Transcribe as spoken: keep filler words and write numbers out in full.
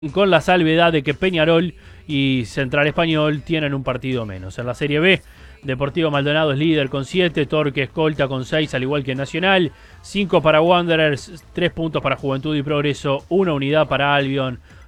con la salvedad de que Peñarol y Central Español tienen un partido menos. En la Serie B, Deportivo Maldonado es líder con siete, Torque escolta con seis, al igual que Nacional, cinco para Wanderers, tres puntos para Juventud y Progreso, una unidad para Albion,